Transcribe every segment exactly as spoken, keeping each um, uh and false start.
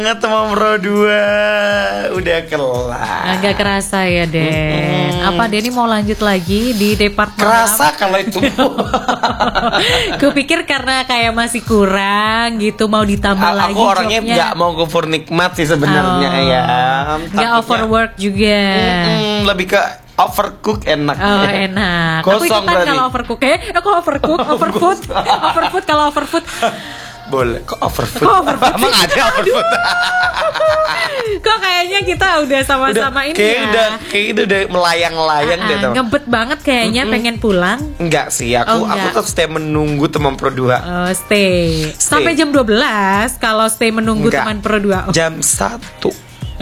Banget sama Pro dua. Udah kelar. Agak kerasa ya Den. Hmm. Apa Denny mau lanjut lagi di departemen? Kerasa kalau itu. Kupikir karena kayak masih kurang gitu, mau ditambah A- lagi. Aku orangnya nggak mau over nikmat sih sebenarnya oh. ya. Nggak overwork juga. Mm-mm, lebih ke overcook enak. Oh enak. Kosong aku ikutan berarti. kalau overcook. Eh aku overcook, overfood, overfood kalau overfood. Boleh. Kok overfood? Kok overfood? Emang ada overfood? Kok kayaknya kita udah sama-sama udah, ini kayak ya. Udah, kayak itu udah melayang-layang uh, deh tuh. Ngebet banget kayaknya. Mm-mm. Pengen pulang. Enggak sih, aku oh, enggak. aku tetap stay menunggu teman Pro dua. uh, stay. stay Sampai jam dua belas. Kalau stay menunggu enggak. Teman Pro dua. oh. Jam satu.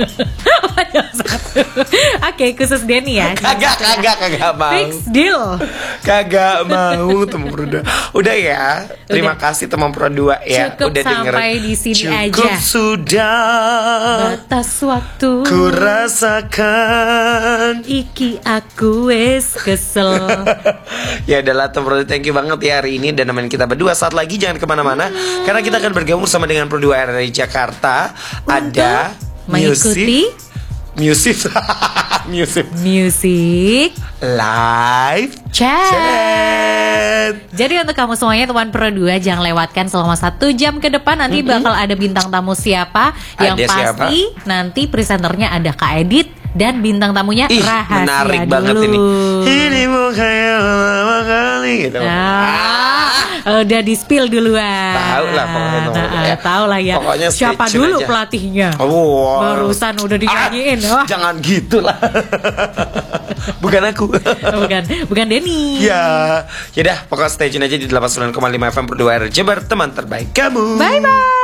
Oke, khusus Denny ya. Kagak, kagak, kagak mau. Fix deal. Kagak mau teman Pro dua. Udah ya. Terima udah. kasih teman Pro dua ya. Cukup udah sampai dengerin. di sini Cukup aja. Cukup sudah. Batas waktu. Ku rasakan. Iki aku wes kesel. Ya adalah teman Pro dua, thank you banget ya hari ini dan nemenin kita berdua. Saat lagi jangan kemana-mana hmm. karena kita akan bergabung sama dengan Pro dua R R I Jakarta. Untuk ada mengikuti Music Music Music Live Chat. Chat. Jadi untuk kamu semuanya teman Pro dua, jangan lewatkan selama satu jam ke depan. Nanti mm-hmm. bakal ada bintang tamu siapa. Yang ada pasti siapa? Nanti presenternya ada Kak Edit. Dan bintang tamunya Ih, rahasia menarik dulu. banget ini. Ini bukannya pertama kali gitu. Ah, udah di spill duluan. Tahu lah pokoknya. Nah, ya. Tahu lah ya. Pokoknya siapa dulu aja. Pelatihnya? Oh, barusan udah dinyanyiin. Ah, jangan gitulah. Bukan aku. bukan, bukan Denny. Ya, yaudah pokoknya stay tune aja di delapan puluh sembilan koma lima F M Pro dua R Jabar, teman terbaik kamu. Bye bye.